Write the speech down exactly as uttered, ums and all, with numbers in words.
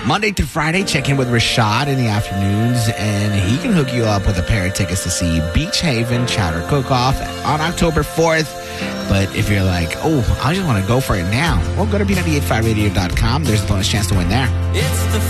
Monday through Friday, check in with Rashad in the afternoons, and he can hook you up with a pair of tickets to see Beach Haven Chowder Cook-Off on October fourth. But if you're like, oh, I just want to go for it now, well, go to B nine eight five radio dot com. There's a bonus chance to win there. It's the